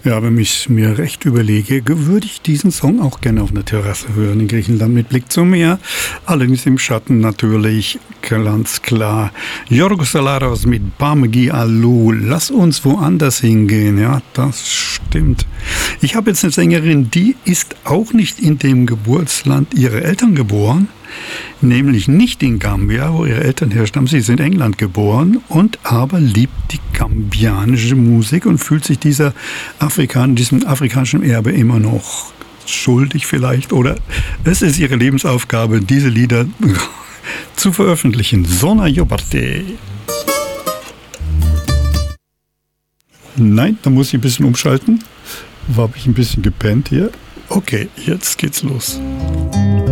Ja, wenn ich mir recht überlege, würde ich diesen Song auch gerne auf einer Terrasse hören in Griechenland mit Blick zum Meer. Allerdings im Schatten natürlich, ganz klar. Yorgos Salaros mit Bamgi Alou. Lass uns woanders hingehen. Ja, das stimmt. Ich habe jetzt eine Sängerin, die ist auch nicht in dem Geburtsland ihrer Eltern geboren. Nämlich nicht in Gambia, wo ihre Eltern herstammen. Sie sind in England geboren und aber liebt die gambianische Musik und fühlt sich diesem afrikanischen Erbe immer noch schuldig vielleicht. Oder es ist ihre Lebensaufgabe, diese Lieder zu veröffentlichen. Zona Jobarte. Nein, da muss ich ein bisschen umschalten. Habe ich ein bisschen gepennt hier. Okay, jetzt geht's los.